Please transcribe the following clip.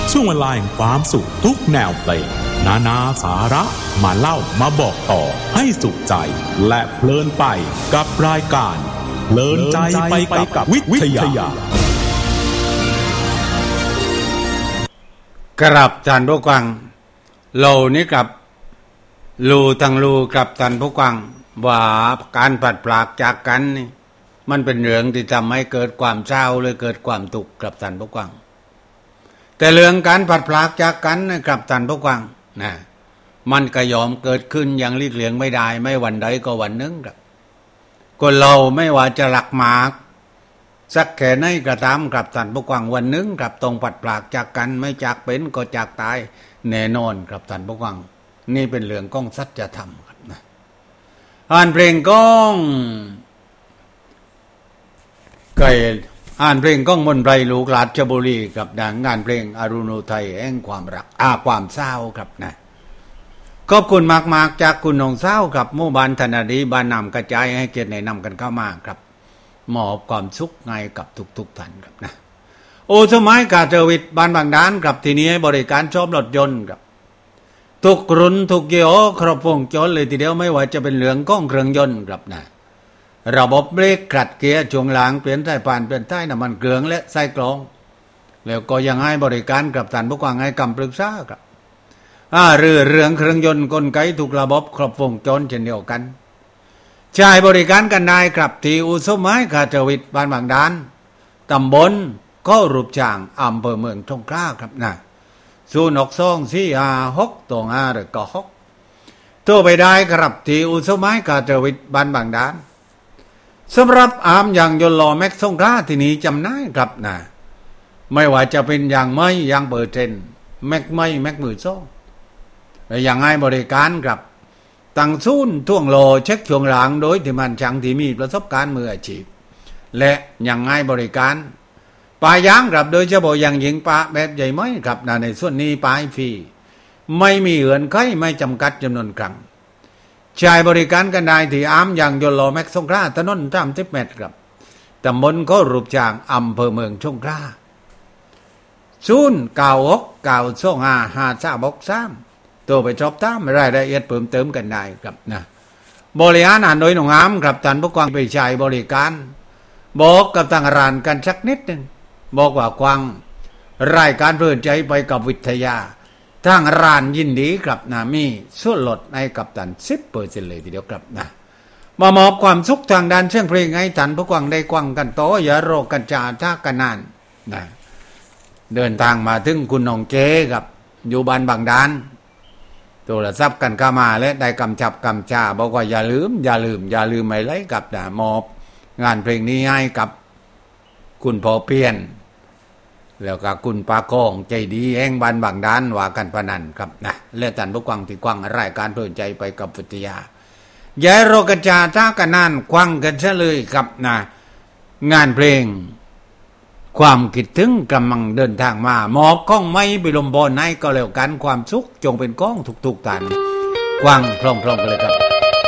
ช่วงเวลาแห่งความสุขทุกแนวเพลงนาสาระมาเล่ามาบอกต่อให้สุขใจและเพลินไปกับรายการเพลินใจไปกับวิทยากราบท่านผู้ฟังเรานี้กับลูทั้งลูกับท่านผู้ฟังว่าการพลัดพรากจากกันนี่มันเป็นเรื่องที่ทำให้เกิดความเศร้าเลยเกิดความทุกข์กับท่านผู้ฟังแต่เรื่องการพลัดพรากจากกันกับท่านผู้ฟังนะมันก็ยอมเกิดขึ้นอย่างหลีกเลี่ยงไม่ได้ไม่วันใดก็วันหนึ่งครับคนเราไม่ว่าจะรักมากสักแค่ไหนก็ตามกับท่านผู้ฟังวันหนึ่งกับต้องพลัดพรากจากกันไม่จากเป็นก็จากตายแน่นอนครับท่านผู้ฟังนี่เป็นเรื่องของสัจธรรมครับนะอ่านเพลงก้องไก่อ่านเพลงก้องมนไพรลูกราชบุรีกับงานเพลงอรุณุทัยแห่งความรักความเศร้าครับนะขอบคุณมากๆจากคุณน้องเศร้ากับหมู่บ้านธนาดีบ้านนำกระจายให้เกียรติแนะนำกันเข้ามาครับมอบความสุขไงกับทุกท่านครับนะโอสมัยกาเจวิตบ้านบางด้านกับที่นี้บริการชอบรถยนต์ครับทุกรุ่นทุกยี่ห้อครบวงจรเลยทีเดียวไม่ว่าจะเป็นเรื่องก้องเครื่องยนต์ครับนะระบบเบรกขัดเกียร์ช่วงหลังเปลี่ยนสายพานเปลี่ยนท้ายน้ำมันเครื่องและไส้กรองแล้วก็ยังให้บริการกับท่านผู้ฟังให้คำปรึกษาครับเรื่องเครื่องยนต์กลไกทุกระบบครบวงจรเช่นเดียวกันใช้บริการกันได้ครับที่อุสมัยกาเจวิตบ้านบางด้านตำบลก็รูปช่างอำเภอเมืองสงขลาครับนะ0624561หรือก็6โทรไปได้ครับที่อุสมัยกาเจวิตบ้านบางด้านสำหรับอามอย่างยนต์ล้อแม็กสงขลาที่นี้จำได้ครับนะไม่ว่าจะเป็นอย่างไม้อย่างเบอร์เทนแม็กไม้แม็กมือโซ่และอย่างให้บริการครับตั้งศูนย์ท่วงโลเช็คช่วงหลังโดยที่มันช่างที่มีประสบการณ์มืออาชีพและอย่างให้บริการปลายางครับโดยเฉพาะอย่างยิ่งปลาแบบใหญ่ไหมครับในส่วนนี้ปลายฟรีไม่มีเหือนไขไม่จำกัดจำนวนครั้งใช้บริการกันได้ที่อามอย่างยนต์ล้อแม็กสงขลาถนน30 เมตรครับตำบลก็รูปช่างอำเภอเมืองสงขลา096925553ตัวไปชอบตามรายละเอียดเพิ่มเติมกันได้ครับนะบริหารโดยหนุ่มอามครับท่านผู้ฟังไปใช้บริการบอกกับทางร้านกันสักนิดนึงบอกว่ากวางรายการเพลินใจไปกับวิทยาทางร้านยินดีครับนะมีส่วนลดให้กับท่าน 10% เลยทีเดียวครับนะมามอบความสุขทางด้านเสียงเพลงให้ท่านผู้ฟังได้กว้างกันต่ออย่ารอกันจาท่ากันนานนะเดินทางมาถึงคุณน้องเจครับอยู่บ้านบางด้านโทรศัพท์กันเข้ามาและได้กำชับกำชาบอกว่าอย่าลืมไม่ไล่กับนะมอบงานเพลงนี้ให้กับคุณพ่อเพียนแล้วก็คุณปากองใจดีแห่งบ้านบางด้านว่ากันพนันครับนะและท่านผู้ฟังที่กว้างรายการเพลินใจไปกับวิทยาอย่าโรกจาท่ากันนานควังกันซะเลยครับนะงานเพลงความคิดถึงกำลังเดินทางมาหมอบก้องไม่ไปลมบอลให้ก็แล้วกันความสุขจงเป็นก้องทุกๆท่านกว้างพร้อมๆกันเลยครับ